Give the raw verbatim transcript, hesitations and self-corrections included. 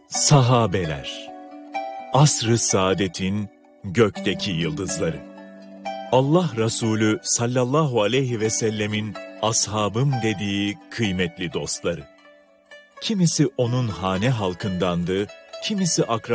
Sahabeler, asr-ı saadetin gökteki yıldızları. Allah Resulü sallallahu aleyhi ve sellemin ashabım dediği kıymetli dostları. Kimisi onun hane halkındandı, kimisi akrabasından.